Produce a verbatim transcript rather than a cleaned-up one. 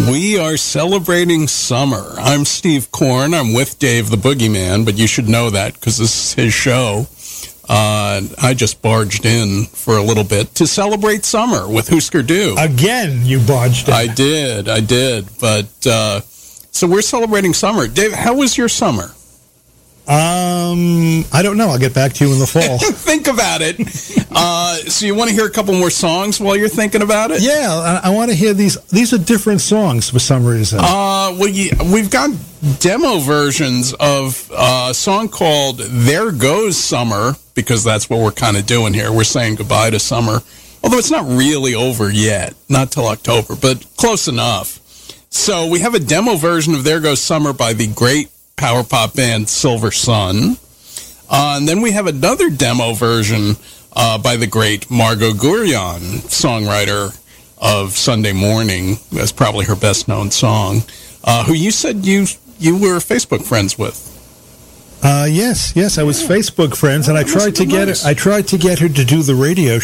We are celebrating summer. I'm Steve Korn. I'm with Dave the Boogeyman, but you should know that because this is his show. Uh, I just barged in for a little bit to celebrate summer with Husker Du. Again, you barged in. I did, I did. But, uh, so we're celebrating summer. Dave, how was your summer? Um, I don't know. I'll get back to you in the fall. Think about it. Uh, so you want to hear a couple more songs while you're thinking about it? Yeah, I, I want to hear these. These are different songs for some reason. Uh, well, you, we've got demo versions of a song called There Goes Summer, because that's what we're kind of doing here. We're saying goodbye to summer, although it's not really over yet, not till October, but close enough. So we have a demo version of There Goes Summer by the great power pop band Silver Sun. Uh, and then we have another demo version uh, by the great Margot Guryan, songwriter of Sunday Morning. That's probably her best known song, uh, who you said you you were Facebook friends with. Uh, yes, yes, I was Facebook friends, and I tried to get her, I tried to get her to do the radio